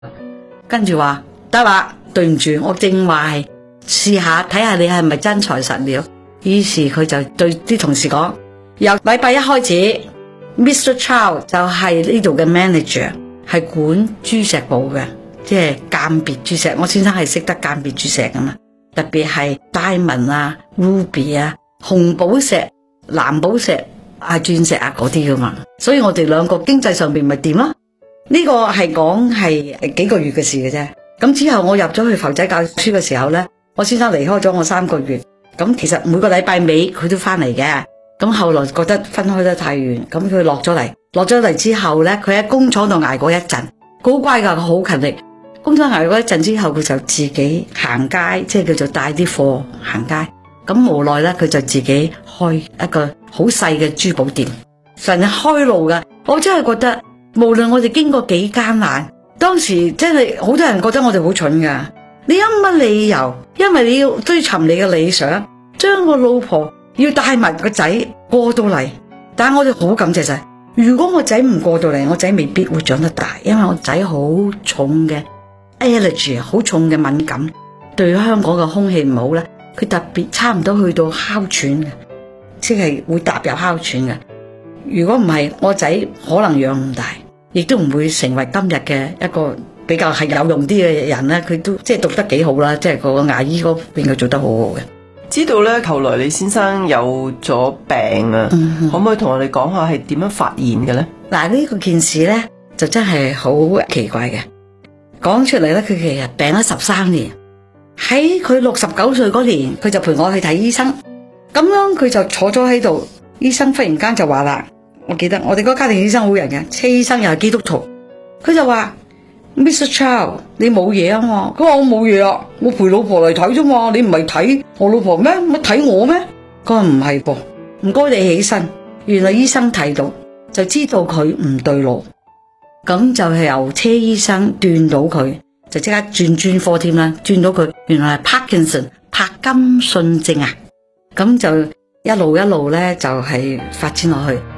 跟住話得啦，對唔住，我正話係試下睇下你係咪真材實料。於是佢就對啲同事講，由禮拜一開始 Mr. Chow 就係呢度嘅 manager， 係管珠石部嘅，即係鑑別珠石。我先生係識得鑑別珠石噶嘛，特別係 diamond 啊、ruby 啊、紅寶石、藍寶石啊、鑽石啊嗰啲噶嘛。所以我哋兩個經濟上邊咪掂咯。呢個係講係幾個月嘅事嘅啫。咁之後我入咗去浮仔教書嘅時候呢，我先生離開咗我3個月。咁其實每個禮拜尾佢都翻嚟嘅。咁後來覺得分開得太遠，咁佢落咗嚟之後呢，佢喺工廠度捱過一陣，好乖噶，佢好勤力。工廠捱過一陣之後，佢就自己行街，即係叫做帶啲貨行街。咁無奈呢，佢就自己開一個好細嘅珠寶店，成日開路噶。我真係覺得，無論我哋經過幾艱難，當時真係好多人覺得我哋好蠢噶。你有乜理由？因為你要追尋你嘅理想，將個老婆要帶埋個仔過到嚟。但係我哋好感謝晒，如果我仔唔過到嚟，我仔未必會長得大，因為我仔好重嘅 allergy， 好重嘅敏感，對香港嘅空氣唔好咧，佢特別差唔多去到哮喘嘅，即係會踏入哮喘嘅。如果唔係，我仔可能養唔大，亦都唔會成為今日嘅一個比較係有用啲嘅人咧。佢都即係讀得幾好啦，即係個牙醫嗰邊佢做得好好嘅。 知道咧，後來李先生有咗病啊，可唔可以同我哋講下係點樣發現嘅咧？ 嗱，呢個件事咧就真係好奇怪嘅。講出嚟咧，佢其實病咗13年。喺佢69歲嗰年，佢就陪我去睇醫生。咁樣佢就坐咗喺度，醫生忽然間就話啦，我記得我哋嗰家庭醫生好人嘅，車醫生又係基督徒，佢就話 Mr. Chow 你冇嘢啊嘛？佢話我冇嘢啊，我陪老婆嚟睇啫嘛，你唔係睇我老婆咩？咪睇我咩？佢話唔係噃，唔該你起身。原來醫生睇到就知道佢唔對路，咁就係由車醫生斷到佢，就即刻轉專科添啦，轉到佢原來係 Parkinson 柏金遜症啊，咁就一路咧就係發展落去。